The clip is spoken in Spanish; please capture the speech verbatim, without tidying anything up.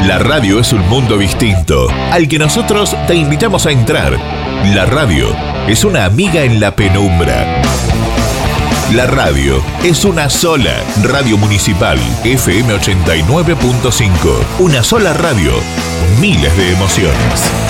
La radio es un mundo distinto, al que nosotros te invitamos a entrar. La radio es una amiga en la penumbra. La radio es una sola. Radio Municipal F M ochenta y nueve punto cinco. Una sola radio, miles de emociones.